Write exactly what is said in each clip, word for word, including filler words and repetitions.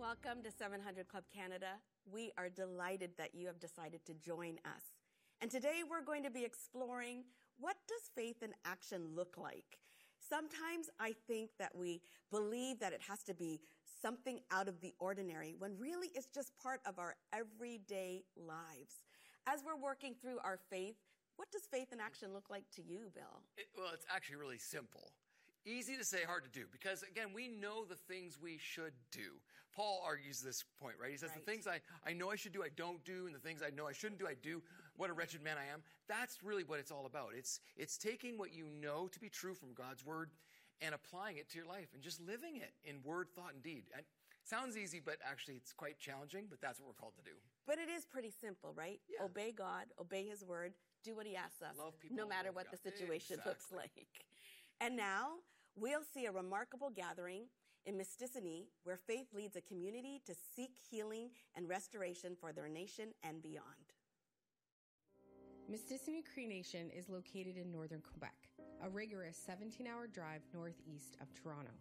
Welcome to seven hundred Club Canada. We are delighted that you have decided to join us. And today we're going to be exploring, what does faith in action look like? Sometimes I think that we believe that it has to be something out of the ordinary, when really it's just part of our everyday lives. As we're working through our faith, what does faith in action look like to you, Bill? It, well, it's actually really simple. Easy to say, hard to do, because, again, we know the things we should do. Paul argues this point, right? He says, right. the things I, I know I should do, I don't do, and the things I know I shouldn't do, I do. What a wretched man I am. That's really what it's all about. It's, it's taking what you know to be true from God's word and applying it to your life and just living it in word, thought, and deed. And it sounds easy, but actually it's quite challenging, but that's what we're called to do. But it is pretty simple, right? Yeah. Obey God, obey his word, do what he asks us, love people, no matter what God. the situation exactly. looks like. And now we'll see a remarkable gathering in Mistissini where faith leads a community to seek healing and restoration for their nation and beyond. Mistissini Cree Nation is located in northern Quebec, a rigorous seventeen-hour drive northeast of Toronto.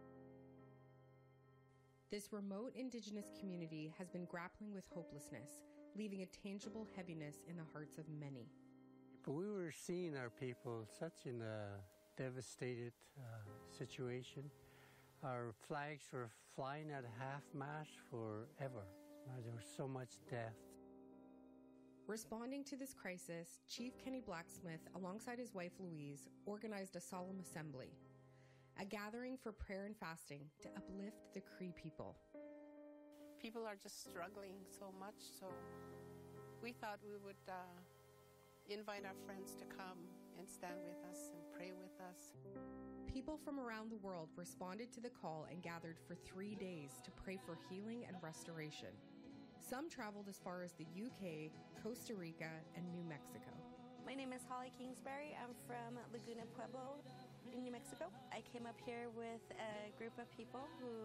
This remote Indigenous community has been grappling with hopelessness, leaving a tangible heaviness in the hearts of many. We were seeing our people such in a devastated uh, situation. Our flags were flying at half-mast forever. Uh, there was so much death. Responding to this crisis, Chief Kenny Blacksmith, alongside his wife Louise, organized a solemn assembly, a gathering for prayer and fasting to uplift the Cree people. People are just struggling so much, so we thought we would uh, invite our friends to come and stand with us and pray with us. People from around the world responded to the call and gathered for three days to pray for healing and restoration. Some traveled as far as the U K, Costa Rica, and New Mexico. My name is Holly Kingsbury. I'm from Laguna Pueblo in New Mexico. I came up here with a group of people who